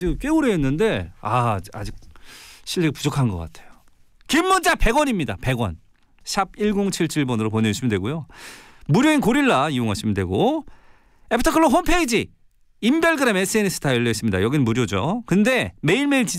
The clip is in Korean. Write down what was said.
꽤 오래 했는데 아직 실력이 부족한 것 같아요. 긴 문자 100원입니다. 100원. 샵 1077번으로 보내주시면 되고요. 무료인 고릴라 이용하시면 되고 애프터클럽 홈페이지 인별그램 SNS 다 열려 있습니다. 여기는 무료죠. 근데 매일매일